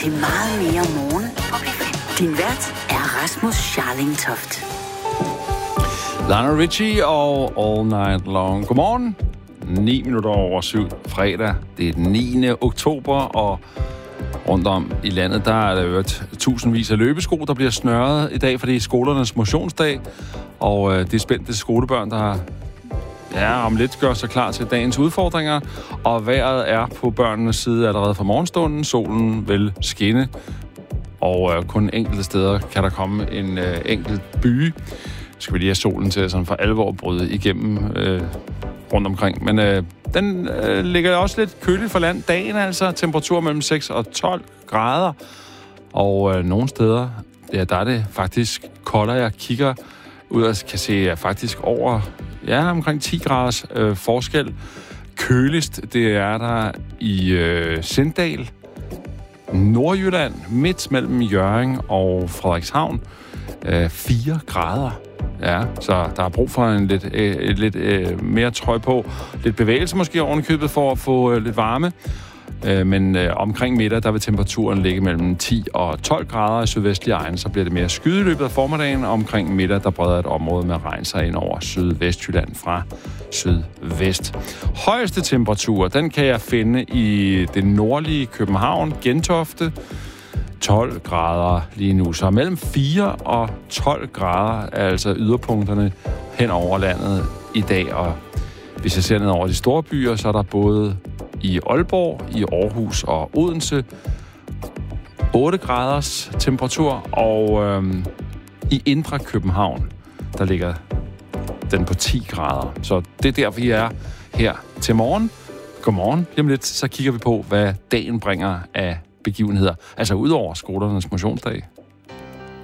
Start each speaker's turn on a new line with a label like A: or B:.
A: til meget mere morgen på P5. Din vært er Rasmus Scharling-Toft.
B: Lionel Richie og All Night Long. Godmorgen. 9 minutter over 7 fredag. Det er den 9. oktober, og rundt om i landet, der er der jo tusindvis af løbesko, der bliver snørret i dag, for det er skolernes motionsdag. Og det er spændte skolebørn, der om lidt gør sig klar til dagens udfordringer. Og vejret er på børnenes side allerede fra morgenstunden. Solen vil skinne, og kun enkelte steder kan der komme en enkelt byge. Skal vi lige have solen til sådan for alvor bryde igennem rundt omkring. Men den ligger også lidt køligt for land. Dagen altså temperatur mellem 6 og 12 grader. Og nogle steder, der er det faktisk koldere. Jeg kigger ud og kan se faktisk over omkring 10 graders forskel. Køligst, det er der i Sindal, Nordjylland, midt mellem Hjørring og Frederikshavn. 4 grader. Ja, så der er brug for en lidt mere trøj på. Lidt bevægelse måske ovenikøbet for at få lidt varme. Men omkring middag, der vil temperaturen ligge mellem 10 og 12 grader i sydvestlige egne. Så bliver det mere skyet i løbet af formiddagen. Og omkring middag, der breder et område med regn sig ind over Sydvestjylland fra sydvest. Højeste temperatur, den kan jeg finde i det nordlige København, Gentofte. 12 grader lige nu. Så mellem 4 og 12 grader er altså yderpunkterne hen over landet i dag. Og hvis jeg ser ned over de store byer, så er der både i Aalborg, i Aarhus og Odense 8 graders temperatur. Og i indre København, der ligger den på 10 grader. Så det er der, vi er her til morgen. Godmorgen. Lige om lidt, så kigger vi på, hvad dagen bringer af begivenheder. Altså udover skolernes motionsdag.